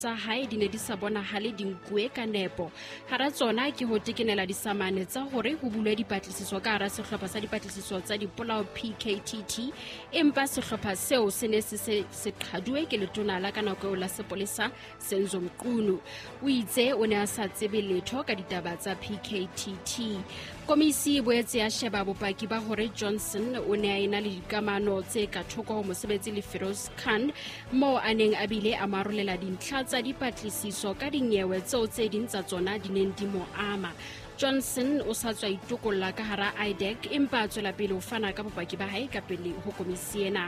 tsa hae di ne di sa bonahale dinkwe ka nepo. Hara tsona ke ho tekenela disamane tsa hore ho bulwe dipatlisiso ka hara sehlopha sa dipatlisiso tsa dipolao PKTT, empa sehlopha seo se ne se qhaduwe ke letona la ka nako la sepolesa Senzo Mqunu. O itse o ne a sa tsebe letho ka ditaba tsa PKTT. Komisi e boetse ya sheba bopaki ba hore Johnson o ne a ena le dikamano tse ka thoko ho mosebetsi le Feroz Khan mo a neng a bile a marolela dintlha tsa dipatlisiso ka dinyewe tseo tse ding tsa tsona di neng di mo ama. Johnson o sa tswa itokolla ka hara IDEC empa a tswela pele ho fana ka bopaki ba hae ka pele ho komisi ena.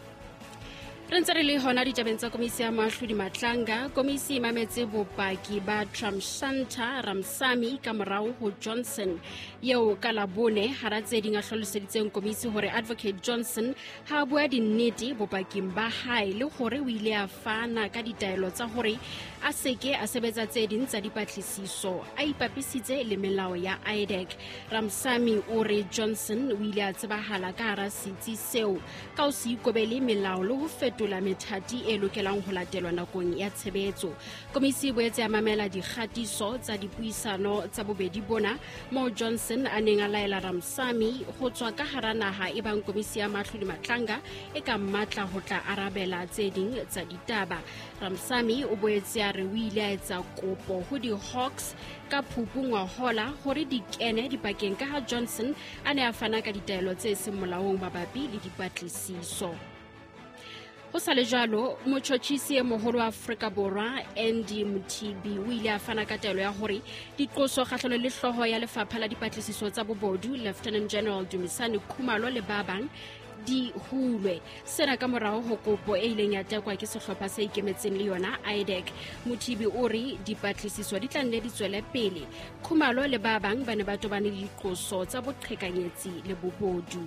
Re ntse re le hona ditabeng tsa komisi ya Mahlodi Matlanga. Komisi e mametse bopaki ba Tramshanta Ramsamy ka morao ho Johnson yeo ka Labone hara tse ding a hlaloseditseng komisi hore Advocate Johnson ha bua dinnete bopaking ba hae le hore o ile a fana ka ditaelo tsa hore a seke a sebetsa tse ding tsa dipatlisiso a ipapisitse le melao ya IDEC. Ramsamy o re Johnson o ile a tsebahala ka hara setsi seo ka ho se ikobele melao le ho la methati e lokelang ho latelwa nakong ya tshebetso. Komisi e boetse ya mamela dikgatiso tsa dipuisano tsa bobedi bona mo Johnson a neng a laela Ramsamy ho tswa ka hara naha e bang komisi ya Mahlodi Matlanga e ka mmatla ho tla arabela tse ding tsa ditaba. Ramsamy o boetse a re o ile a etsa kopo ho di-Hawks ka Phupu ngwahola hore di kene dipakeng ka ha Johnson a ne a fana ka ditaelo tse seng molaong mabapi le dipatlisiso. Ho sa le jalo, motjhotjhisi e moholo wa Afrika Borwa Andy Mothibi o ile a fana ka taelo ya hore diqoso kgahlano le hloho ya lefapha la dipatlisiso tsa bobodu Lieutenant General Dumisani Khumalo le ba bang di hulwe. Sena ka morao ho kopo e ileng ya tekwa ke sehlopha se ikemetseng le yona IDEC. Mothibi o re dipatlisiso di tla nne di tswele pele. Khumalo le ba bang ba ne ba tobane le diqoso tsa boqhekanyetsi le bobodu.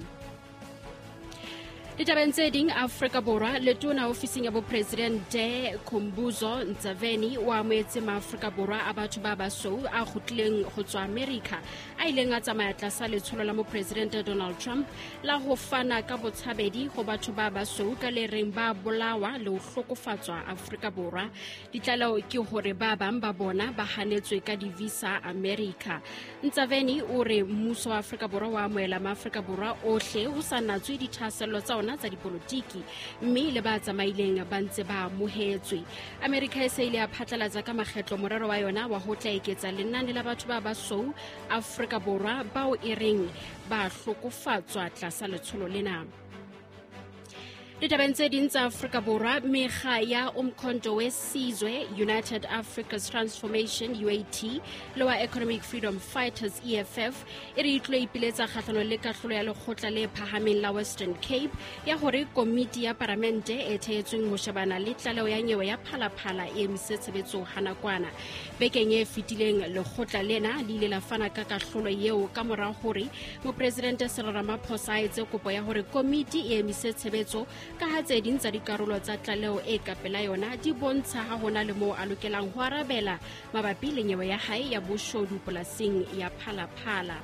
Ditabeng tse ding Afrika Borwa letona ofising ya bopresidente Khumbuzo Ntshavheni wa amoetse maAfrika Borwa a batho ba basou a kgutleng ho tswa America a ileng a tsamaya tlasa letsholo la mopresidente Donald Trump la ho fana ka botshabedi ho batho ba basou ka le reng ba bolawa le ho hlokofatswa Afrika Borwa. Ditlaleho ke hore ba bang ba bona ba hanetswe ka divisa America. Ntshavheni o re mmuso wa Afrika Borwa wa amoela maAfrika Borwa ohle ho sa natswe dithasello tsa tsa dipolitiki mme le ba tsamaileng ba ntse ba amohetswe. America e se ile a phatlalatsa ka makgetlo morero wa yona wa ho tla eketsa lenane la batho ba basou Afrika Borwa bao e reng ba hlokofatswa tlasa letsholo lena. Ditabeng tse ding tsa Afrika Borwa mekga ya Umkhonto weSizwe United Africa's Transformation UAT le wa Economic Freedom Fighters EFF e re itlo ipiletsa kgahlano le kahlolo ya lekgotla le phahameng la Western Cape ya hore komiti ya parlamente e thetsweng ho shebana le tlaleho ya nyewe ya phalaphala e emise tshebetso hanakwana. Bekeng e fetileng lekgotla lena le ile la fana ka kahlolo eo ka mora hore mopresidente Cyril Ramaphosa a etse kopo ya hore komiti e emise tshebetso ka ha tse ding tsa dikarolo tsa tlaleho e ka pela yona di bontsha ha hona le moo a lokelang ho arabela mabapi le nyewe ya hae ya boshodu polasing ya Phalaphala.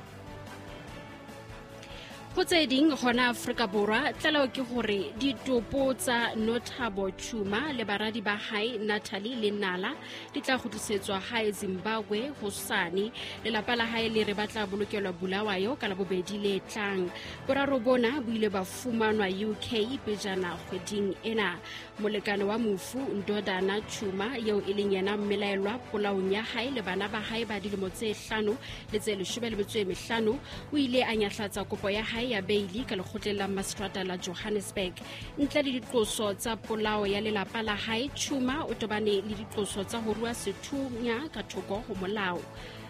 Ho tse ding hona Afrika Borwa tlaleho ke hore ditopo tsa Nothabo Chuma le baradi ba hae Natalie le Nala di tla kgutlisetswa hae Zimbabwe hosane. Lelapa la hae le re batla bolokelwa Bulawayo ka labobedi le tlang. Boraro bona bo ile ba fumanwa UK pejana kgweding ena. Molekane wa mofu Ndodana Chuma yeo e leng yena mmelaelwa polaong ya hae le bana ba hae ba dilemo tse 5 le tse 15 o ile a nyahlatsa kopo ya hae ya beili ka lekgotleng la Mastrata la Johannesburg. Ntle le diqoso tsa polao ya lelapa la hae, Chuma o tobane le diqoso tsa ho rua sethunya ka thoko ho molao.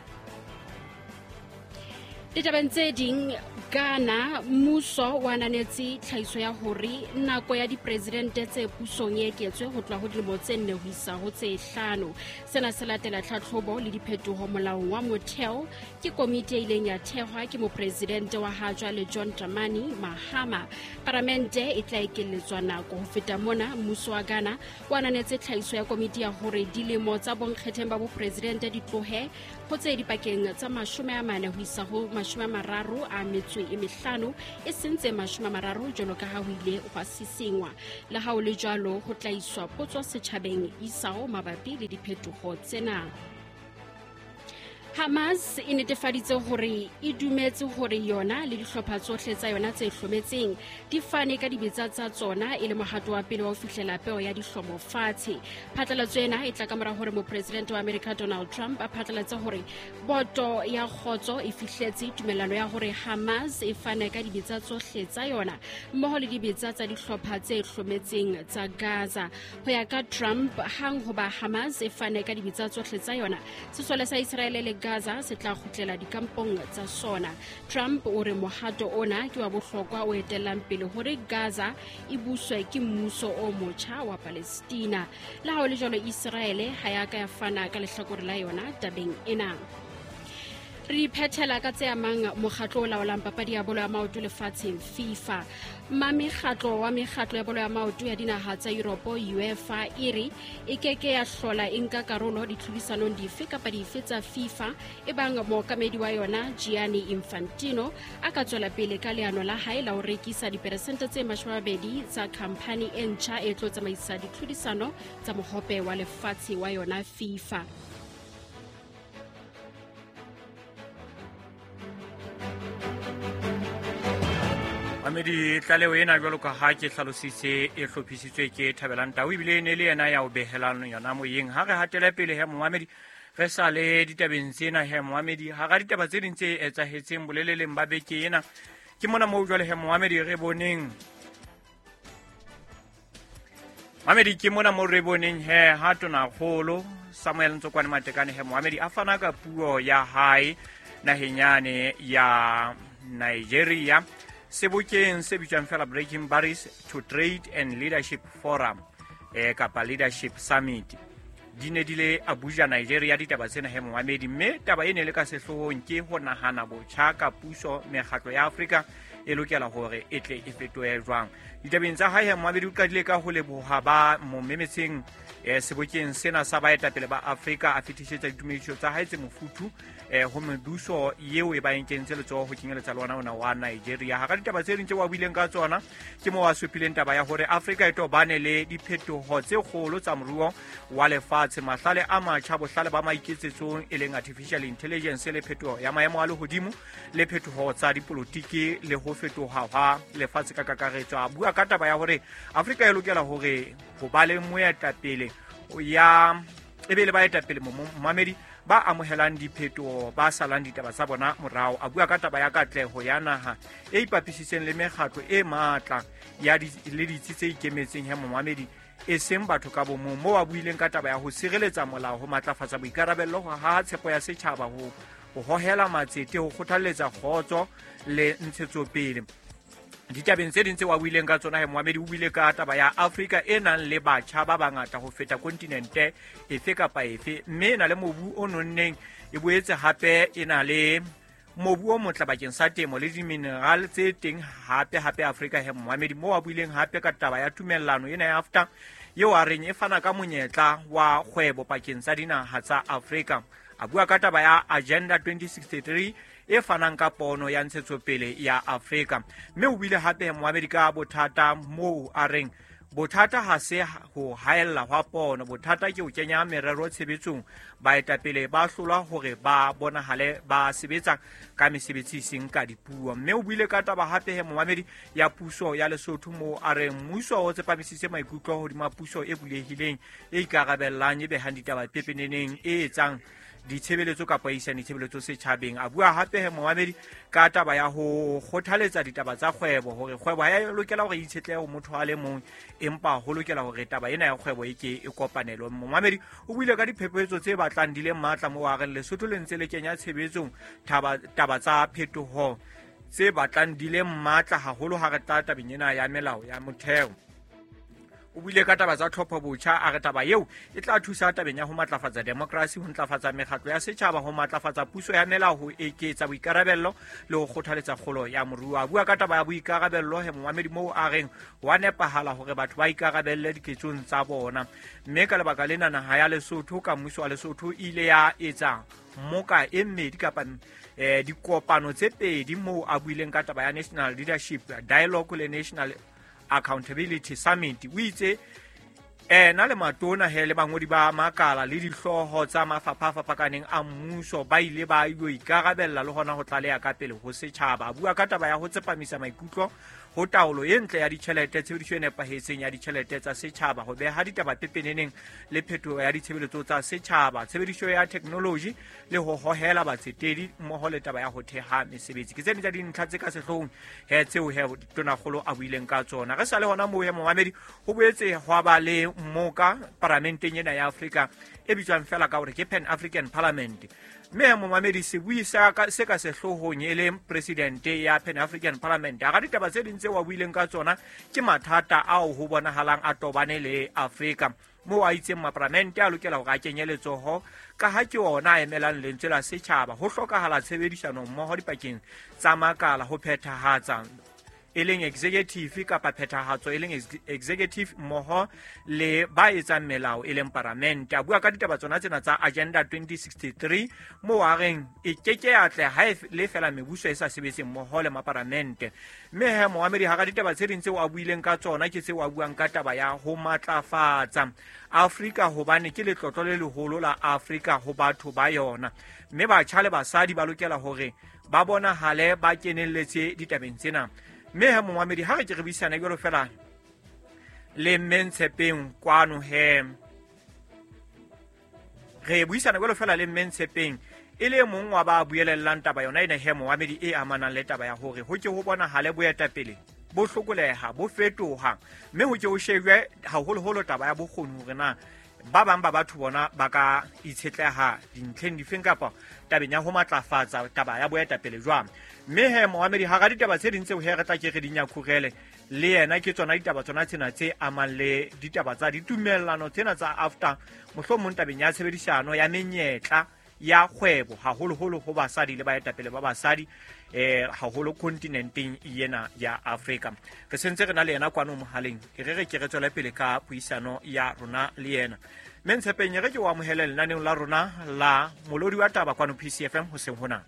Ditabeng tse ding Ghana mmuso wa ananetse tlhahiso ya hore nako ya dipresidente tse pusong e eketswe ho tloha ho dilemo tse 4 ho isa ho tse 5. Sena se latela tlhatlhobo le diphetoho molaong wa motheo ke komiti e ileng ya thehwa ke mopresidente wa hajwale John Dramani Mahama. Parlamente e tla ekelletswa nako ho feta mona. Mmuso wa Ghana wa ananetse tlhahiso ya komiti ya hore dilemo tsa bonkgetheng ba bopresidente di tlohe ho tse dipakeng tsa 40 ho isa ho 35 e sentse 30 jalo ka ha ho ile ho sisingwa le ha o le jalo ho tlaiswa potso setjhabeng isao mabapi le diphetogo tsena. Hamas e netefaditse hore e dumetse hore yona le dihlopha tsohle tsa yona tse hlometseng di fane ka dibetsa tsa tsona e le mohato wa pele wa ho fihlela peo ya dihlomo fatshe. Phatlalatso ena e tla ka mora hore mopresidente wa America Donald Trump a phatlalatse hore boto ya kgotso e fihletse tumellano ya hore Hamas e fane ka dibetsa tsohle tsa yona mmoho le dibetsa tsa dihlopha tse hlometseng tsa Gaza. Ho ya ka Trump, hang hoba Hamas e fane ka dibetsa tsohle tsa yona, sesole sa Israel le Gaza se tla kgutlela dikampong tsa sona. Trump o re mohato ona ke wa bohlokwa o etellang pele hore Gaza e buswe ke mmuso o motjha wa Palestina. Le ha o le jalo, Israel ha ya ka ya fana ka lehlakore la yona tabeng ena. Re phethela ka tse amang mokgatlo o laolang papadi ya bolo ya maoto lefatsheng FIFA. Mekgatlo ya bolo ya maoto ya dinaha tsa Europe UEFA e keke ya hlola e nka karolo ditlhodisanong dife kapa dife tsa FIFA ebang mookamedi wa yona Gianni Infantino a ka tswela pele ka leano la hae la ho rekisa diperesente tse 20 tsa khamphani e ntjha e tlo tsamaisa ditlhodisano tsa mohope wa lefatshe wa yona FIFA. Amedi tlaleo ena jwalo ka ha ke hlalositse e hlophisitswe ke Thabelang Tau ebile ne le yena ya o behelano yona moyeng ha re hatela pele he Mohamedi re sa le ditabeng tsena he Mohamedi ha ga ditaba tse ding tse etsahetseng boleleleng ba beke ena ke mona mo jwale he Mohamedi re boneng Mohamedi ke mona mo re boneng he ha tona kholo Samuel Ntsokwane Matekane he Mohamedi a fana ka puo ya hae nahenyane ya Nigeria sebokeng se bitswang fela Breaking Barriers to Trade and Leadership Forum kapa Leadership Summit di ne di le Abuja, Nigeria. Ditaba tsena he Mohamedi, mme taba ene le ka sehloohong ke ho nahana botjha ka puso mekgatlo ya Afrika e lokela hore e tle e fetohe jwang. Ditabeng tsa hae Mohamedi o qadile ka ho leboha ba mo memetseng sebokeng sena sa baetapele ba Afrika a fetisetsa ditumediso tsa hae tse mofuthu ho meduso yeo e ba enkentse letsoho ho kenyeletsa le ona wa Nigeria. Ha ka ditaba tse ding tse wa buileng ka tsona ke mo wa swepileng taba ya hore Afrika e tobane le diphetoho tse kgolo tsa moruo wa lefatshe, mahlale a matjha, bohlale ba maiketsetsong e leng artificial intelligence, le phetoho ya maemo a lehodimo le phetoho tsa dipolotiki le ho fetoha ha lefatshe ka kakaretso. A bua ka taba ya hore Afrika e lokela hore ho ba le moetapele ya ebele baetapele Mohamedi ba amohelang diphetoho ba salang ditaba tsa bona morao. A bua ka taba ya katleho ya naha e ipapisitseng le mekgatlo e matla ya le ditsi tse ikemetseng he Mohamedi e seng batho ka bomo mo wa buileng ka taba ya ho sireletsa molao, ho matlafatsa boikarabello, ho haha tshepo ya setjhaba, ho hohela matsete, ho kgothalletsa kgotso le ntshetsopele. Ditabeng tse ding tse wa buileng ka tsona he Mohamedi o buile ka taba ya Afrika e nang le batjha ba bangata ho feta kontinente efe kapa efe, mme na le mobu o nonneng e boetse hape e na le mobu o motle bakeng sa temo le dimineral tse teng hape Afrika he Mohamedi, mo wa buileng hape ka taba ya tumellano ena ya AfCFTA yeo a reng e fana ka monyetla wa kgwebo pakeng tsa dinaha tsa Afrika. A bua ka taba ya Agenda 2063 e fanang ka pono ya ntshetsopele ya Afrika, mme o buile hape Mohamedi ka bothata moo a reng bothata ha se ho haella hwa pono, bothata ke ho kenya merero tshebetsong. Baetapele ba hlolwa hore ba bonahale ba sebetsa ka mesebetsi seng ka dipuo. Mme o buile ka taba hape he Mohamedi ya puso ya Lesotho mo a reng mmuso o tsepamisitse maikutlo hodima puso e bulehileng e ikarabellang e behang ditaba pepeneneng e etsang ditshebeletso kapa isang ditshebeletso setjhabeng. A bua hape he Mohamedi ka taba ya ho kgothaletsa ditaba tsa kgwebo, hore kgwebo ha e lokela hore itshetlehe ho motho a le mong, empa ho lokela hore taba ena ya kgwebo e ke e kopanelwe. Mohamedi o buile ka diphephetso tse batlang di le matla mo a re Lesotho le ntse le kenya tshebetsong taba tsa phetoho tse batlang di le matla haholo ha re tla tabeng ena ya melao ya motheo. o buile ka taba tsa tlhopho botjha a re taba eo e tla thusa tabeng ya ho matlafatsa demokrasi, ho ntlafatsa mekgatlo ya setjhaba, ho matlafatsa puso ya melao, ho eketsa boikarabello le ho kgothaletsa kgolo ya moruo. A bua ka taba ya boikarabello Mohamedi moo a reng wa nepahala hore batho ba ikarabelle diketsong tsa bona, mme ka lebaka lena naha ya Lesotho ka mmuso wa Lesotho ile ya etsa moka e mmedi kapa dikopano tse pedi moo a buileng ka taba ya National Leadership Dialogue le National Accountability Summit. O itse na le matona le bangodi ba makala le dihloho tsa mafapha a fapakaneng a mmuso ba ile ba ikarabella le hona ho tlaleha ka pele ho setjhaba. A bua ka taba ya ho tsepamisa maikutlo ho taolo e ntle ya ditjhelete, tshebediso e nepahetseng ya ditjhelete tsa setjhaba, ho beha ditaba pepeneneng le phetoho ya ditshebeletso tsa setjhaba, tshebediso ya technology le ho hohela batsetedi mmoho le taba ya ho theha mesebetsi. Ke tsena tsa dintlha tse ka sehloohong tseo tonakgolo a buileng ka tsona. Re sa le hona moo Mohamedi ho boetse hwa ba le moka parlamenteng ena ya Afrika e bitswang fela ka hore ke Pan African Parliament. Mme Mohamedi se bui se ka sehloohong e le presidente ya Pan African Parliament a ga ditaba tse ding tse wa buileng ka tsona ke mathata ao ho bonahalang a tobane le Afrika, moo a itseng maparlamente a lokela hore a kenye letsoho ka ha ke ona a emelang lentswe la setjhaba. Ho hlokahala tshebedisano mmoho dipakeng tsa makala ho phethahatsa e leng executive kapa phethahatso e leng executive mmoho le ba etsang melao e leng parlamente. A bua ka ditaba tsona tsena tsa Agenda 2063 moo a reng e keke ya tle ha le fela mebuso e sa sebetseng mmoho le maparlamente. Mme Mohamedi ha ka ditaba tse ding tseo a buileng ka tsona ke tseo a buang ka taba ya ho matlafatsa Afrika hobane ke letlotlo le leholo la Afrika ho batho ba yona, mme batjha le basadi ba lokela hore ba bonahale ba kenelletse ditabeng tsena. Mme Mohamedi ha re ke re buisana jwalo fela le Mentshepeng kwano re buisana jwalo fela le Mentshepeng e le mong wa ba buelellang taba yona ena Mohamedi e amanang le taba ya hore ho ke ho bonahale boetapele bo hlokoleha bo fetoha, mme ho ke ho shejwe haholoholo taba ya bokgoni hore na ba bang ba batho bona ba ka itshetleha dintlheng difeng kapa tabeng ya ho matlafatsa taba ya boetapele jwang. Mme Mohamedi ha ga ditaba tse ding tseo re tla ke re di nyakhurele le yena ke tsona ditaba tsona tsena tse amang le ditaba tsa ditumellano tsena tsa after mohlomong tabeng ya tshebedisano ya menyetla ya kgwebo haholoholo ho basadi le baetapele ba basadi haholo kontinenteng ena ya Afrika. Re sentse re na le yena kwano mohaleng ke re ke re tswela pele ka puisano ya rona le yena. Mentshepeng re ke wa amohela lenaneng la rona la molodi wa taba kwano PCFM ho seng hona.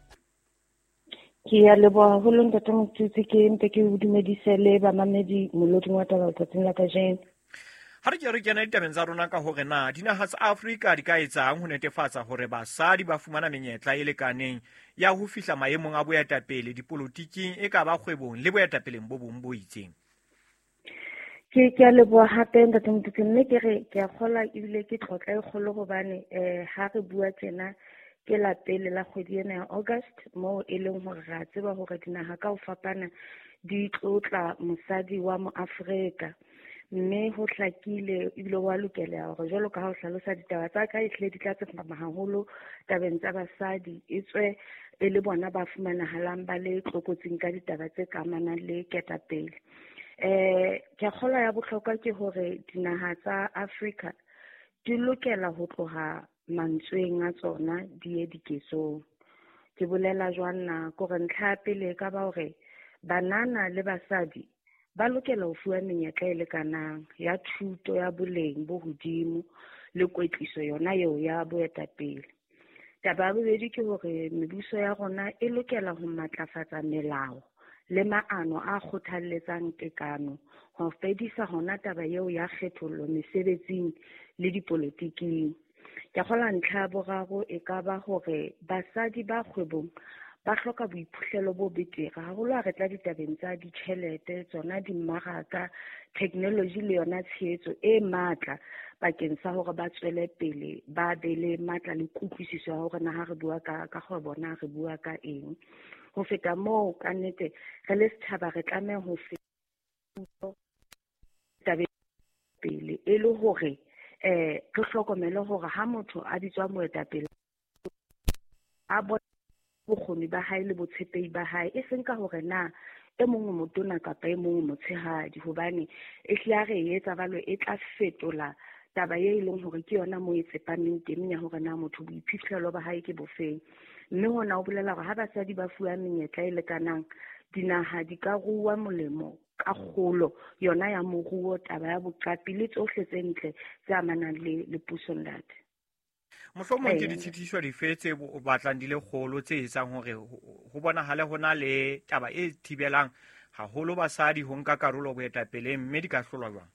Ke ya leboha haholo ntate Motutsi, ke mpe ke o dumedise le bamamedi moloding wa taba tsatsing la kajeno. Ha re ke re kena ditabeng tsa rona ka hore na dinaha tsa Afrika di ka etsang ho netefatsa hore basadi ba fumana menyetla e lekaneng ya ho fihla maemong a boetapele dipolotiking e ka ba kgwebong le boetapeleng bo bong bo itseng. Ke a leboha hape ntate Motutsi, mme ke re ke a kgola ebile ke tlotla e kgolo hobane ha re bua tsena ke la pele la kgwedi ena ya August moo e leng hore ra tseba hore dinaha ka ho fapana di tlotla mosadi wa mo Afrika, mme ho hlakile ebile wa lokela hore jwalo ka ha o hlalosa ditaba tsa ka ehle di tla tsepama haholo tabeng tsa basadi e tswe e le bona ba fumanahalang ba le tlokotsing ka ditaba tse kamanang le ketapele. Ke a kgola ya bohlokwa ke hore dinaha tsa Afrika di lokela ho tloha mantsweng a tsona di ye diketsong. Ke bolela jwang na ko re ntlha pele ka ba hore banana le basadi ba lokela ho fuwa menyetla e lekanang ya thuto ya boleng bo hodimo le kwetliso yona eo ya boetapele. Taba ya bobedi ke hore mebuso ya rona e lokela ho matlafatsa melao le maano a kgothalletsang tekano ho fedisa hona taba eo ya kgethollo mesebetsing le dipolotiking. Ke kgola ntlha boraro e ka ba hore basadi ba kgwebong ba hloka boiphihlelo bo betere haholo ha re tla ditabeng tsa ditjhelete, tsona dimmaraka, technology le yona tshehetso e matla bakeng sa hore ba tswele pele ba be le matla le kutlwisiso ya hore na ha re bua ka kgwebo na re bua ka eng. Ho feta moo ka nnete re le setjhaba re tlameha ho feta tabeng pele e le hore re hlokomele hore ha motho a bitswa moetapele a bona bokgoni ba hae le botshepehi ba hae e seng ka hore na e mong o motona kapa e mong o motshehadi, hobane e hle ya re etsa balo e tla fetola taba e leng hore ke yona mo e tsepameng teng ya hore na motho boiphihlelo ba hae ke bofeng. Mme hona o bolela hore ha basadi ba fuwa menyetla e lekanang, dinaha di ka ruwa molemo ka kgolo yona ya moruo, taba ya boqapi le tsohle tse ntle tse amanang le puso ntate. Mohlomong ke ditshitiso dife tse o batlang di le kgolo tse etsang hore ho bonahale ho na le taba e thibelang haholo basadi ho nka karolo boetapeleng, mme di ka hlolwa jwang?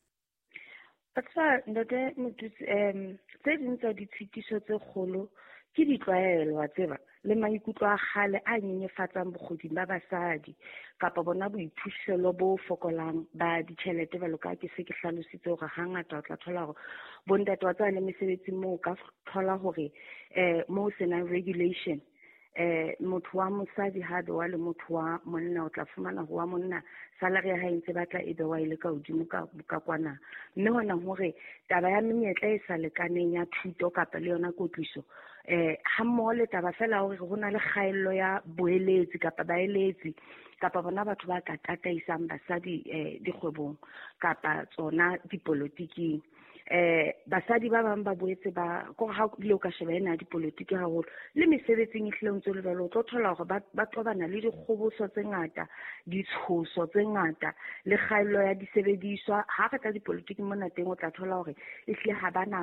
Ntate Motutsi, tse ding tsa ditshitiso tse kgolo ke ditlwaelo wa tseba le maikutlo a kgale a nyenyefatsang bokgoding ba basadi kapa bona boiphihlelo bo fokolang ba ditjhelete jwalo ka ke se ke hlalositse hore hangata o tla thola hore bontate wa tseba le mesebetsing moo ka thola hore moo senang regulation motho wa mosadi ha be wa le motho wa monna o tla fumana ho wa monna salary ya hae ntse batla e be wa ile ka hodimo ka kwana. Mme hona hore taba ya menyetla e sa lekaneng ya thuto kapa le yona kotliso ha mmoho le taba fela hore ho na le kgaello ya boeletsi kapa baeletsi kapa bona batho ba ka tataisang basadi dikgwebong kapa tsona dipolotiking. Basadi ba bang ba boetse ba go ha le ka sheba ena dipolotiki haholo le mesebetsing e hlile ntse le balo tlo thola hore ba tobana le dikgoboso tse ngata, ditshoso tse ngata le kgaello ya disebediswa. Ha re tla dipolotiki mona teng o tla thola hore e hlile ha bana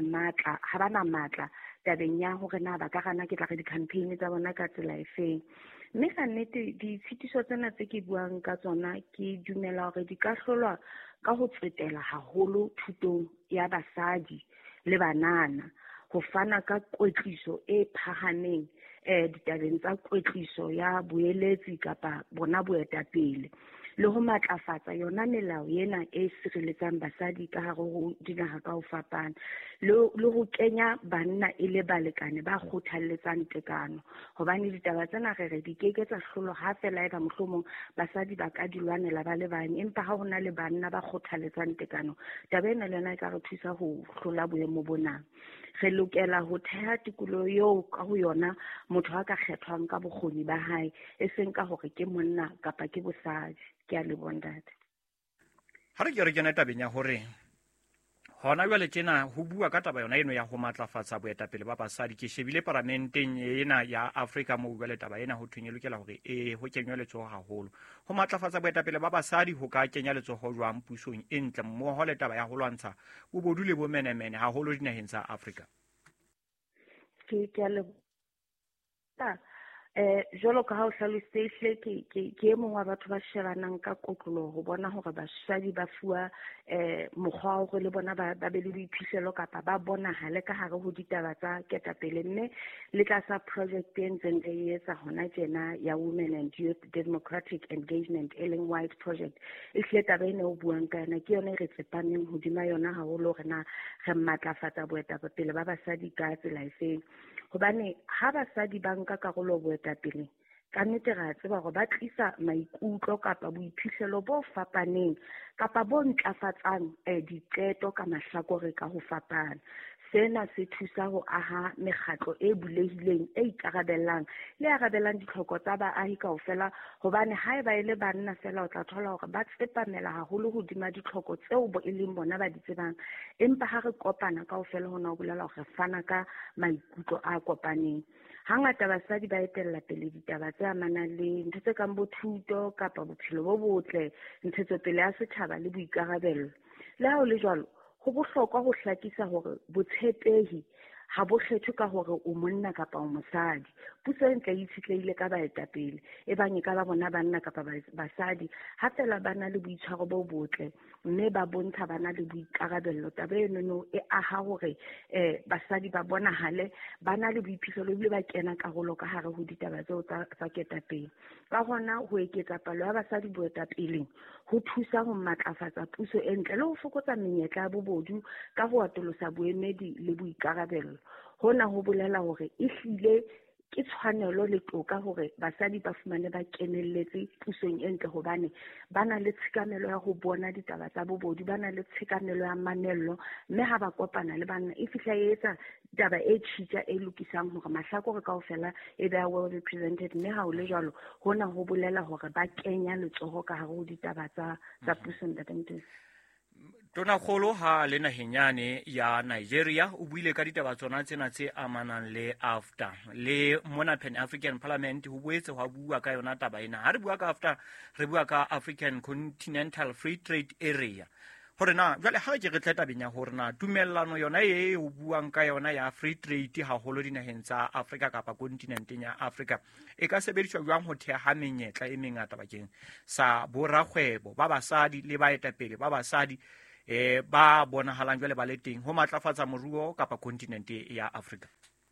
matla tabeng ya hore na ba ka gana ke tla re di-campaign tsa bona ka tsela e feng. Mme ka nnete ditshitiso tsena tse ke buang ka tsona ke dumela hore di ka hlolwa ka ho tsetela haholo thutong ya basadi le banana, ho fana ka kwetliso e phahameng ditabeng tsa kwetliso ya boeletsi kapa bona boetapele, le ho matlafatsa yona melao ena e sireletsang basadi ka hare ho dinaha ka ho fapana, le ho kenya banna e le balekane ba kgothalletsang tekano. Hobane ditaba tsena re di keke tsa hlolo ha fela eba mohlomong basadi ba ka di lwanela ba le bang, empa ha hona le banna ba kgothalletsang tekano, taba ena le yona e ka re thusa ho hlola boemo bona. Re lokela ho theha tikoloho eo ka ho yona motho a ka kgethwang ka bokgoni ba hae, e seng ka hore ke monna kapa ke bosadi. Ke a le bondate. Ha re ke kena tabeng ya hore hona jwale tjena ho bua ka taba yona eno ya ho matlafatsa boetapele ba basadi, ke shebile parlamenteng ena ya Afrika moo jwale taba ena ho thwenye lokela hore ho kenywa letsoho haholo. Ho matlafatsa boetapele ba basadi ho ka kenya letsoho jwang pusong e ntle mmoho le taba ya ho lwantsha bobodu le bomenemene haholo dinaheng tsa Afrika? Ke a le jwalo ka ha o hlalositse ke mong wa batho ba shebanang ka kotloloho ho bona hore basadi ba fuwa mokgwa hore le bona ba be le boiphihlelo kapa ba bonahale ka hare ho ditaba tsa ketapele. Mme le tlasa project e ntseng re etsa hona tjena ya Women and Youth Democratic Engagement White Project, e hle taba ena o buang ka yona ke yona e re tsepameng hodima yona haholo hore na re matlafatsa boetapele ba basadi ka tsela e feng. Hobane ha basadi ba nka karolo boetapeleng, ka nnete re a tseba hore ba tlisa maikutlo kapa boiphihlelo bo fapaneng kapa bo ntlafatsang diqeto ka mahlakore ka ho fapana. Sena se thusa ho aha mekgatlo e bulehileng e ikarabellang le arabelang ditlhoko tsa baahi kaofela, hobane ha eba ile banna fela o tla thola hore ba tsepamela haholo hodima ditlhoko tseo e leng bona ba di tsebang, empa ha re kopana kaofela hona o bolela hore re fana ka maikutlo a kopaneng. Hangata basadi ba etella pele ditaba tse amanang le ntho tse kang bo thuto kapa bophelo bo botle, ntshetsopele ya setjhaba le boikarabello. Le ha o le jwalo, ho bohlokwa ho hlakisa hore botshepehi ha bo kgethwe ka hore o monna kapa o mosadi. Puso e ntle e itshitlehile ka baetapele, e bang e ka ba bona banna kapa basadi, ha fela ba na le boitshwaro bo botle, mme ba bontsha ba na le boikarabello. Taba eno e aha hore basadi ba bonahale ba na le boiphihlelo ebile ba kena karolo ka hare ho ditaba tseo tsa ketapele. Ka hona ho eketsa palo ya basadi boetapeleng ho thusa ho matlafatsa puso e ntle le ho fokotsa menyetla ya bobodu ka ho atolosa boemedi le boikarabello. Hona ho bolela hore e hlile ke tshwanelo le toka hore basadi ba fumane ba kenelletse pusong e ntle, hobane ba na le tshikamelo ya ho bona ditaba tsa bobodu, ba na le tshikamelo ya manello, mme ha ba kopana le banna e fihla e etsa taba e tshitja e lokisang hore mahlakore kaofela e be well represented, mme ha o le jwalo hona ho bolela hore ba kenya letsoho ka hare ho ditaba tsa puso ntate. Tonakgolo ha le naheng yane ya Nigeria o buile ka ditaba tsona tsena tse amanang le AfTA le mona Pan African Parliament ho boetse ho bua ka yona taba ena. Ha re bua ka AfTA re bua ka African Continental Free Trade Area. Hore na jwale ha ke re tla tabeng ya hore na tumellano yona e ho buang ka yona ya free trade haholo dinaheng tsa Afrika kapa kontinenteng ya Afrika e ka sebediswa jwang ho theha menyetla e mengata bakeng sa borakgwebo ba basadi le baetapele ba basadi ba bonahalang jwale ba le teng ho matlafatsa moruo kapa kontinente ya Afrika.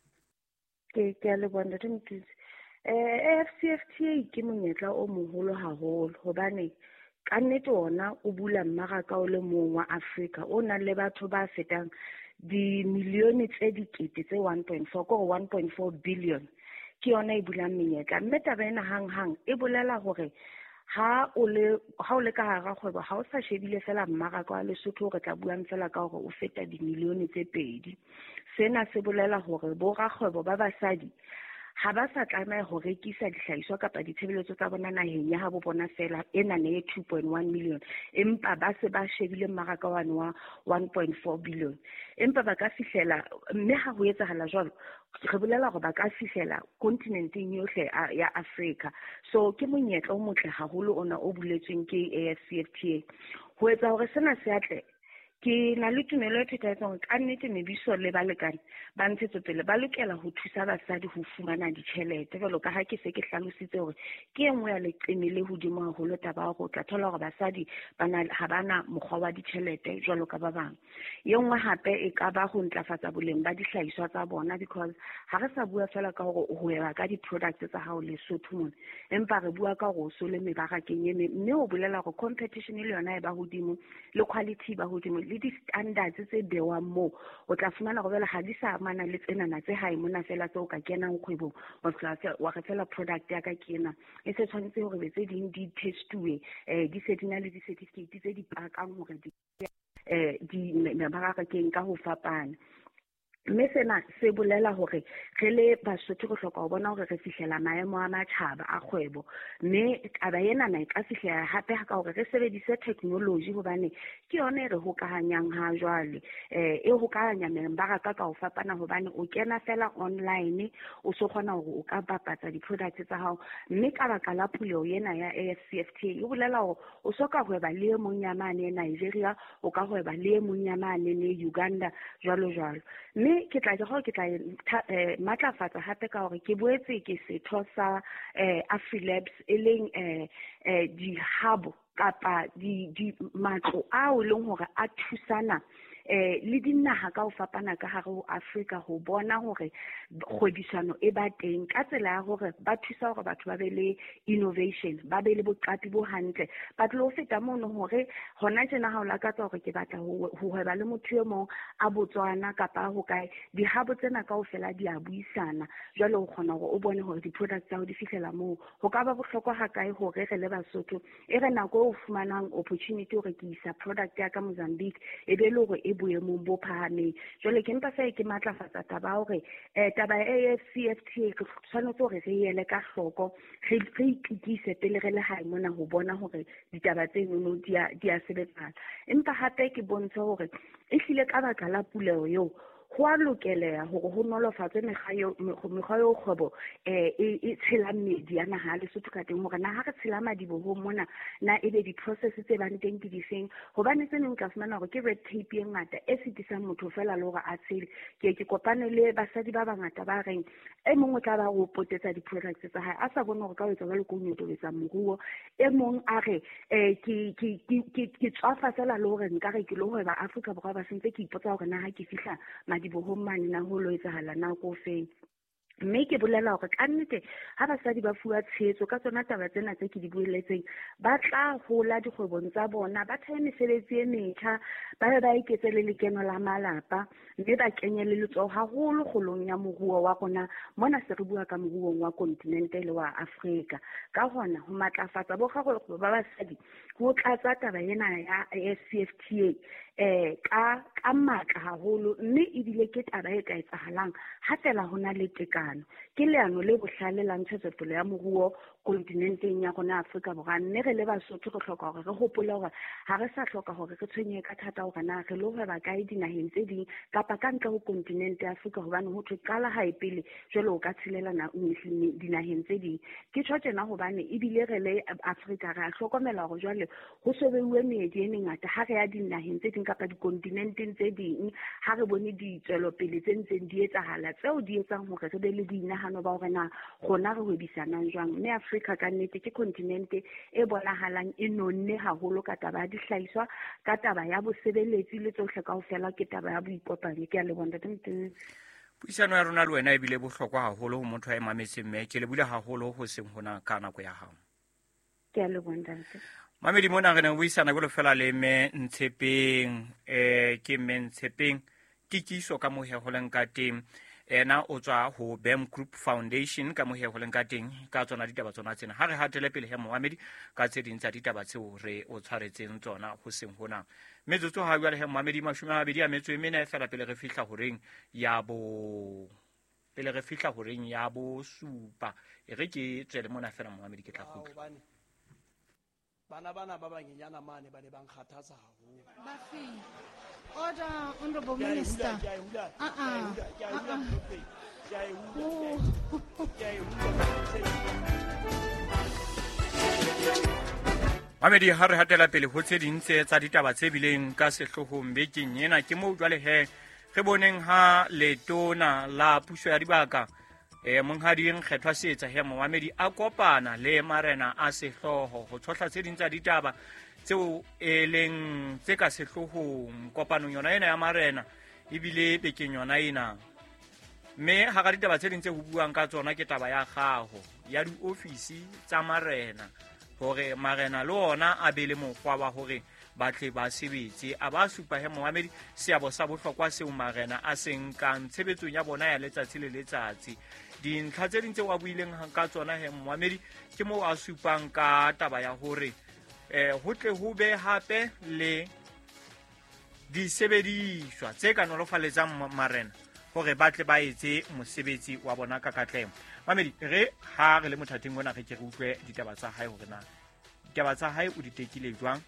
Ke a le bona ntse AfCFTA ke monyetla o moholo haholo hobane ka nnete ona o bula mmaraka o le mong wa Afrika o nang le batho ba fetang dimilione tse dikete tse 1.4 ko 1.4 billion ke yona e bulang menyetla, mme taba ena hang e bolela hore ha o le ka hara kgwebo ha o sa shebile fela mmaraka wa Lesotho re tla buang fela ka hore o feta dimilione tse 2. Sena se bolela hore bo rakgwebo ba basadi ha ba sa tlameha ho rekisa dihlahiswa kapa ditshebeletso tsa bona naheng ya habo bona fela ena ne 2.1 million, empa ba se ba shebile mmaraka wa 1.4 billion, empa ba ka fihlela, mme ha ho etsahala jwalo re bolela hore ba ka fihlela kontinenteng yohle ya Afrika. So ke monyetla o motle haholo ona o buletsweng ke AfCFTA ho etsa hore sena se atle. Ke na le tumelo e phethahetseng ka nnete mebiso le balekane ba ntshetsopele ba lokela ho thusa basadi ho fumana ditjhelete jwalo ka ha ke se ke hlalositse hore ke enngwe ya leqeme le hodimo haholo taba ho tla thola hore basadi ha bana mokgwa wa ditjhelete jwalo ka ba bang. Ye nngwe hape e ka ba ho ntlafatsa boleng ba dihlahiswa tsa bona, because ha re sa bua fela ka hore o hoela ka di-products tsa hao Lesotho mona, empa re bua ka hore o so le mebarakeng e meng, mme ho bolela hore competition le yona e ba hodimo le quality ba hodimo le di-standards tse bewang moo o tla fumana go bela ha di sa amana le tsenana tse hae mona fela tse o ka kenang kgwebong wa re fela product ya ka kena e se tshwanetse hore be tse ding di testuwe di se dina le di-certificate tse di pakang hore di mebarakeng ka ho fapana. Mme sena se bolela hore re le Basotho re hloka ho bona hore re fihlela maemo a matjhaba a kgwebo, mme taba ena na e ka fihlela hape ha ka hore re sebedise technology hobane ke yona e re hokahanyang ha jwale e hokahanya membaraka ka ho fapana hobane o kena fela online o so kgona hore o ka bapatsa di-products tsa hao, mme ka baka la puleho ena ya AfCFTA e bolela hore o soka hweba le e mong ya mane Nigeria, o ka hweba le e mong ya mane le Uganda jwalo jwalo. Mme ke tla matlafatsa hape ka hore ke boetse ke setho sa AfriLabs e leng di-hub kapa di matlo ao leng hore a thusana le dinaha ka ho fapana ka hare ho Afrika ho bona hore kgwebisano e ba teng ka tsela ya hore ba thusa hore batho ba be le innovation, ba be le boqapi bo hantle. Ba tlo feta mono hore hona tjena ha o lakatsa hore ke batla ho hweba le motho e mong a Botswana kapa ho kae, di-hub tsena kaofela di a buisana jwale o kgona hore o bone hore di-products tsa hao di fihlela moo. Ho ka ba bohlokwa ha kae hore re le Basotho e re nako o fumanang opportunity hore ke isa product ya ka Mozambique e be le hore boemong bo phahameng. Jwale ke mpa ke matlafatsa taba hore taba ya AfCFTA ke tshwanetse hore re ele ka hloko re ikitise pele re le hae mona ho bona hore ditaba tse nono di a sebetsana. Empa hape ke bontshe hore e hlile ka baka la puleho eo ho a lokeleha hore ho nolofatswe mekgwa eo kgwebo e tshelang medi ya naha Lesotho ka teng hore na ha re tshela madibohong mona na ebe di-process tse bang teng ke difeng, hobane tse neng ka fumana hore ke red tape e ngata e sitisang motho fela le hore a tshele. Ke kopane le basadi ba bangata ba reng e mong o tla ba o potetsa di-products tsa hae a sa bone hore ka ho etsa jwalo ko nyotobetsa moruo, e mong a re ke tswafa fela le hore nka re ke lo hweba Afrika Borwa ba sentse ke ipotsa hore na ha ke fihla madibohong mane na ho lo etsahala na ko feng. Mme ke bolela hore ka nnete ha basadi ba fuwa tshehetso ka tsona taba tsena tse ke di bueletseng ba tla hola dikgwebong tsa bona, ba thehe mesebetsi e metjha, ba iketse le lekeno la malapa, mme ba kenye le letsoho haholo kgolong ya moruo wa rona mona se re bua ka moruong wa kontinente le wa Afrika. Ka hona ho matlafatsa bokgakgwebo ba basadi ho tlatsa taba ena ya AfCFTA ka matla haholo mme ebile ke taba e ka etsahalang ha fela hona le tekano ke leano le bohlale la ntshetsopele ya moruo kontinenteng ya rona Afrika Borwa mme re le Basotho re hloka hore re hopole hore ha re sa hloka hore re tshwenye ka thata hore na re lo hweba kae dinaheng tse ding kapa ka ntle ho kontinente ya Afrika hobane ho thwe qala ha epele jwale o ka tshelela dinaheng tse ding ke tjho tjena hobane ebile re le Afrika re a hlokomela hore jwale ho sobeuwe meedi e mengata ha re ya dinaheng tse ding kapa dikontinenteng tse ding ha re bone ditswelopele tse ntseng di etsahala tseo di etsang hore re be le boinahano ba hore na rona re hwebisanang jwang mme Afrika ka nnete ke kontinente e bonahalang e nonne haholo ka taba ya dihlahiswa ka taba ya bosebeletsi le tsohle kaofela ke taba ya boikopanye ke a lebonda teng. Puisano ya rona le wena e bile bohlokwa haholo ho motho a emametseng mme ke le bule haholo ho seng hona ka nako ya hao. Ke a lebonda. Mamedi mona re ne buisana go lo fela le me Ntshepeng ke me Ntshepeng Tikiso ka mohe ho leng ka teng ena o tswa ho BEM Group Foundation ka mohe ho leng ka teng ka tsona ditaba tsona tsena ha re hatele pele he Mohamedi ka tse ding tsa ditaba tseo re o tshwaretseng tsona ho seng hona metsotso ha bua le he Mohamedi mashome a mabedi a metso e mena e fela pele re fihla horeng ya bo supa e re ke tswele mona fela Mohamedi ke tla khutla bana ba banyenyana mane ba ne ba nkgathatsa haholo bafi order honorable minister Mamedi ha re hatela pele ho tse ding tsa ditaba tse bileng ka sehlohong bekeng ena ke moo jwale he re boneng ha letona la puso ya dibaka monghadi Nkgethwa Setsa he Mohamedi a kopana le marena a sehloho ho tshotla tse ding tsa ditaba tseo e leng tse ka sehlohong kopanong yona ena ya marena ebile bekeng yona ena mme ha ga ditaba tse ding tse ho buang ka tsona ke taba ya gago ya diofisi tsa marena hore marena le ona a be le mokgwa wa hore batle ba sebetse a ba supa he Mohamedi seabo sa bohlokwa seo marena a seng kang tshebetsong ya bona ya letsatsi le letsatsi dintlha tse ding tse wa buileng ka tsona he Mohamedi ke moo a supang ka taba ya hore ho tle ho be hape le disebediswa tse ka nolofaletsang marena hore batle ba etse mosebetsi wa bona ka katleho Mohamedi re ha re le mothating ona re ke re utlwe ditaba tsa hae hore na ditaba tsa hae o di tekile jwang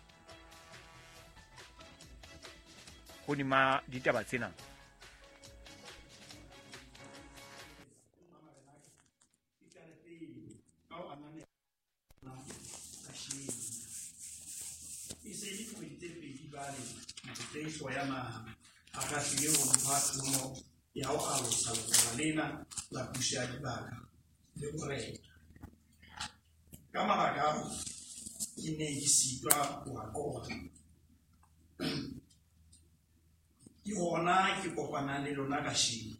ho ni ma ditaba tsena ya o alosa lena la puso ya dibaka le borena ka mabaka ke ne ke sitwa wa kona ke hona ke kopana le lona ka shini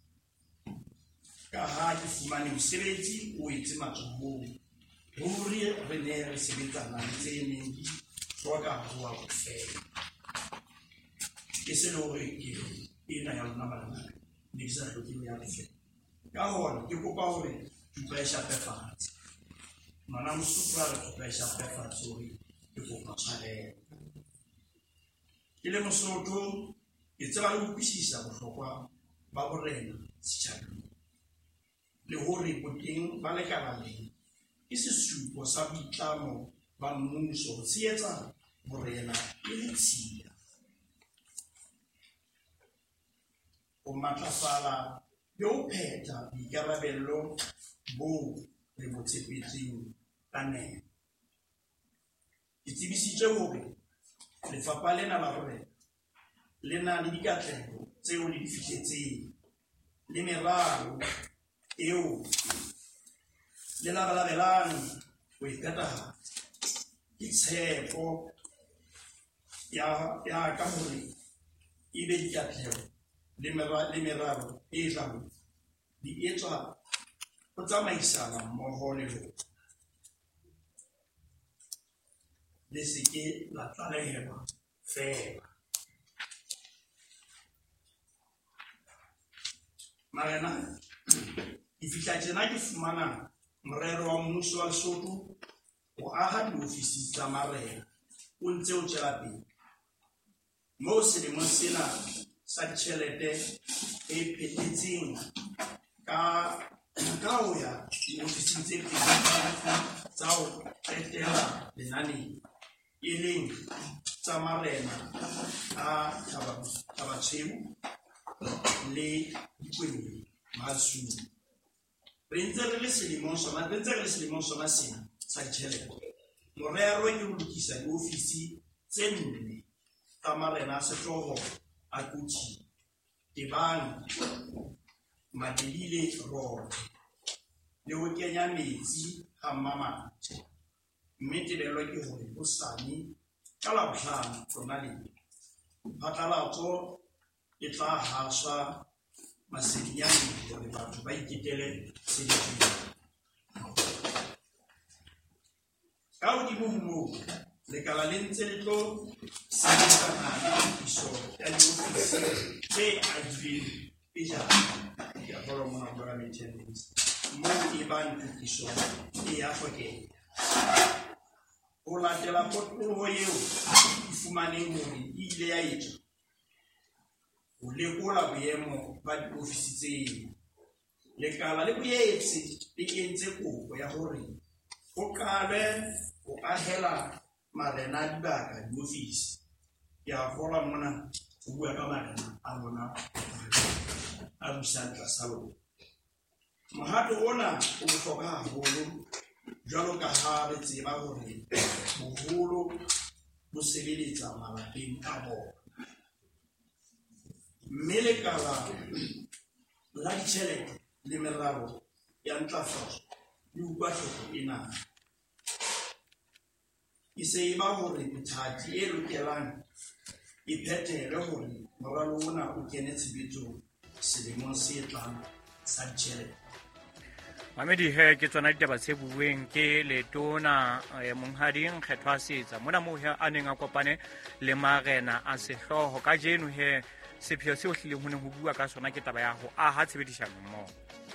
ka ha ke fumane mosebetsi o etse matsohong ruri re ne re sebetsana le tse neng di hloka ho wa bofela ke se lo re ke ena ya lona bana ne ke sa hloke ya bofela ka hona ke kopa hore ke pressure pefatse mana mosupra re pressure pefatse hore ke kopa tshwarelo ke le Mosotho ke tseba le utlwisisa bohlokwa ba borena setjhabeng le hore boteng ba lekaleng ke sesupo sa boitlamo ba mmuso ho tshehetsa borena le letshiya o matlafala le ho phetha boikarabello bo re bo tshepetseng ka nepo ke tsebisitse hore lefapha lena la borena le na le dikatleho tseo le di fihletseng le meralo eo le labalabelang ho ikatahatsa ke tshepo ya ka hore e be dikatleho le meralo e tlang di etswa ho tsamaisana mmoho le ho le seke la tlalehelwa fela marena ke fihla tjena ke fumana morero wa mmuso wa Lesotho o aha diofisi tsa marena o ntse o tjela pele mo selemong sena sa ditjhelete e phethetseng ka ho ya diofising tse pedi tsa ho qetela lenaneng e leng tsa marena a Thabatshweu le Dikwena Masulu. Re ntse re le selemong sona sena sa ditjhelete. Morero ke ho lokisa diofisi tse 4 tsa marena a sehlooho a Kuti, Tebang, Madelile Road le ho kenya metsi ha Mmamate. Mme tebello ke hore hosane ka Labohlano tonaleng phatlalatso e tla haswa Masedinyane hore batho ba iketele sedikeng. Ka hodimo ho moo, lekala le ntse le tlo sebetsana le tokiso ya diofisi tse adilweng pejana ya mona ba maintenance moo e bang tokiso e ya hlokeha. Ho latela potoloho eo e fumaneng hore e ile ya etswa ho lekola boemo ba diofisi tseo. Lekala le boetse le entse kopo ya hore ho qalwe ho ahela marena dibaka diofisi. Ke a gola mona ho bua ka marena a bona a busang tlasa lona. Mohato ona o bohlokwa haholo jwalo ka ha re tseba hore boholo bo sebeletsa malapeng a bona. Mme lekala la ditjhelete le meralo ya ntlafatso le utlwa hloko ena. E se e ba hore bothati e lokelang e phethele hore moralo ona o kene tshebetsong selemong se tlang sa ditjhelete. Mamedi he ke tsona ditaba tse bueng ke letona monghadi Nkgethwa Setsa mona mo he a neng a kopane le marena a sehlooho ka jeno he sepheo se o hlileng ho ne ho bua ka sona ke taba ya ho aha tshebedisano mmoho.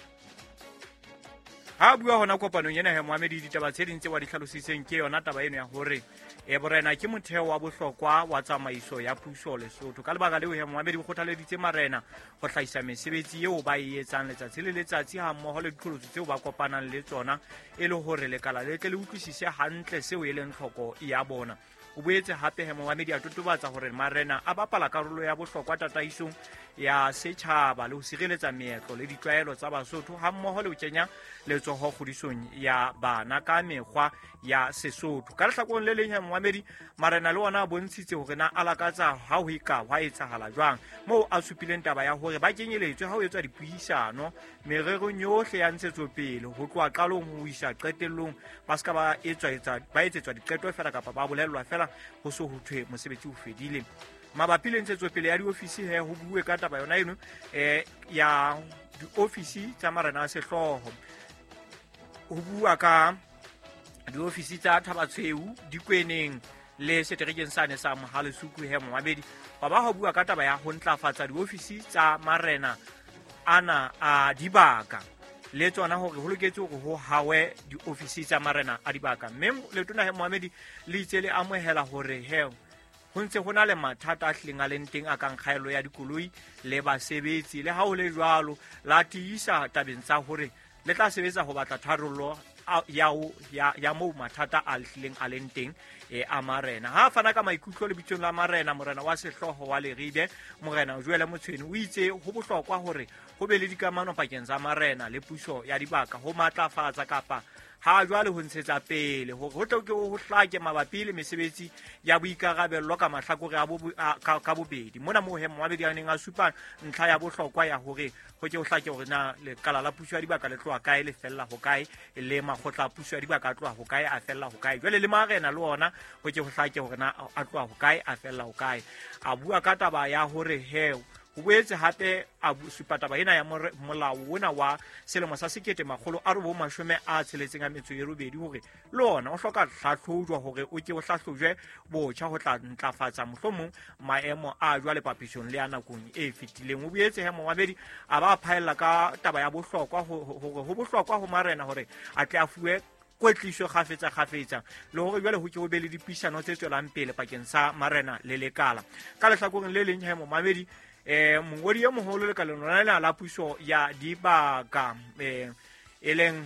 Ha bua hona kopanong ena he Mohamedi ditaba tse ding tse wa di hlalositseng ke yona taba eno ya hore borena ke motheo wa bohlokwa wa tsamaiso ya puso Lesotho. Ka lebaka leo he Mohamedi o kgothaleditse marena ho hlahisa mesebetsi eo ba e etsang letsatsi le letsatsi ha mmoho le diqholotso tseo ba kopanang le tsona e le hore lekala le tle le utlwisise hantle seo e leng tlhoko ya bona. O boetse hape he Mohamedi a totobatsa hore marena a bapala karolo ya bohlokwa tataisong ya setjhaba le ho sireletsa meetlo le ditlwaelo tsa Basotho ha mmoho le ho kenya letsoho kgodisong ya bana ka mekgwa ya Sesotho. Ka lehlakoreng le leng he Mohamedi marena le ona a bontshitse hore na a lakatsa ha ho ika hwa etsahala jwang moo a supileng taba ya hore ba kenyeletswe ha ho etswa dipuisano mererong yohle ya ntshetsopele ho tloha qalong ho isa qetellong ba ska ba etsetswa diqeto fela kapa ba bolellwa fela ho so ho thwe mosebetsi o fedile. Mabapi le ntshetsopele ya diofisi he ho bue ka taba yona eno ya diofisi tsa marena a sehlooho. Ho bua ka diofisi tsa Thabatshweu, Dikweneng le seterekeng sane sa Mohalesuku he Mohamedi ba ho bua ka taba ya ho ntlafatsa diofisi tsa marena ana a dibaka le tsona hore ho loketse hore ho hawe diofisi tsa marena a dibaka. Mme letona he Mohamedi le itse le amohela hore he ho ntse ho na le mathata a hlileng a leng teng a kang kgaello ya dikoloi le basebetsi le ha ho le jwalo la tiisa tabeng tsa hore le tla sebetsa ho batla tharollo ya moo mathata a hlileng a leng teng a marena. Ha fana ka maikutlo le bitsong la marena morena wa sehlooho wa Leribe morena Joele Motshweni o itse ho bohlokwa hore ho be le dikamano pakeng tsa marena le puso ya dibaka ho matlafatsa kapa ha jwale ho ntshetsa pele hore ho tle ho hlake mabapi le mesebetsi ya boikarabello ka mahlakore ka bobedi. Mona mo he Mohamedi a neng a supa ntlha ya bohlokwa ya hore ho ke ho hlake hore na lekala la puso ya dibaka le tloa kae le fella ho kae le makgotla a puso ya dibaka a tloa ho kae a fella ho kae. Jwale le marena le ona ho ke ho hlake hore na a tloa ho kae a fella ho kae. A bua ka taba ya hore he ho boetse hape a supa taba ena ya molao ona wa selemo sa 1968 hore le ona o hloka hlahlojwa hore o ke o hlahlojwe botjha ho tla ntlafatsa mohlomong maemo a jwale papisong le ya nakong e fetileng. O boetse he Mohamedi a ba phaella ka taba ya bohlokwa hore ho bohlokwa ho marena hore a tle a fuwe kwetliswe kgafetsa le gore jwale ho ke go be le dipuisano tse tswelang pele pakeng sa marena le lekala ka lehlakoreng le leng he momamedi mongodi ya moholo le ka lona la puso ya dibaka e leng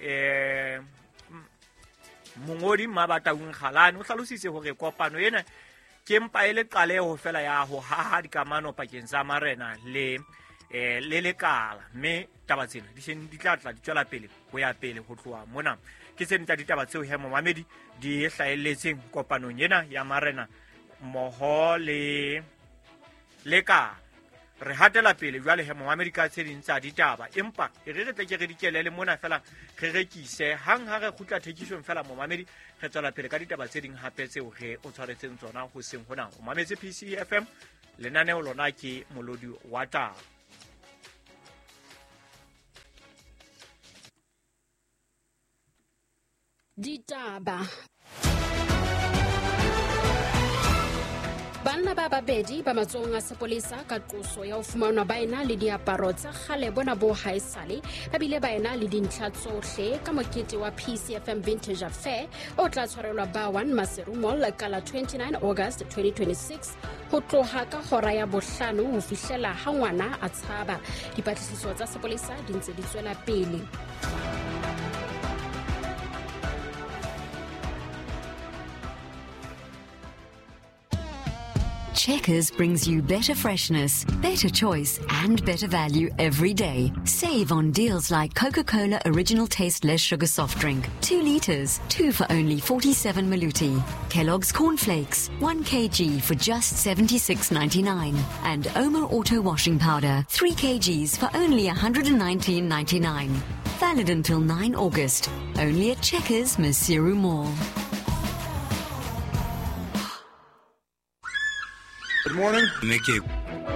mongodi Mabataung Kgalane o hlalositse hore kopano ena ke mpa e le qaleho fela ya ho haha dikamano pakeng sa marena le lekala mme taba tsena di tla di tswela pele ho ya pele ho tloha mona ke se nta ditaba tseo he momamedi di hlaeletseng kopanong ena ya marena moho le lekala re hatela pele jwale he momamedi ka tseding tsa ditaba empa re tle ke re dikelele mona fela re rekise hang ha re khutla thekisong fela momamedi re tswela pele ka ditaba tseding hape tseo re o tshwaretseng tsona ho seng hona o mametse PCFM lenaneo lona ke molodi wa taba ditaba. Banna ba babedi ba matsohong a sepolesa ka qoso ya ho fumanwa ba ena le diaparo tsa kgale bona bo haesale ba bile ba ena le dintlha tsohle ka mokete wa PCFM Vintage Affair o tla tshwarelwa ba 1 Maseru Mall ka la 29 August 2026 ho tloha ka hora ya bohlano ho fihlela ha ngwana a tshaba. Dipatlisiso tsa sepolesa di ntse di tswela pele. Checkers brings you better freshness, better choice, and better value every day. Save on deals like Coca-Cola Original Taste Less Sugar Soft Drink, 2 litres, 2 for only 47 maluti. Kellogg's Cornflakes, 1 kg for just 76.99. And Omo Auto Washing Powder, 3 kgs for only 119.99. Valid until 9 August. Only at Checkers Maseru Mall. Good morning. Nicky.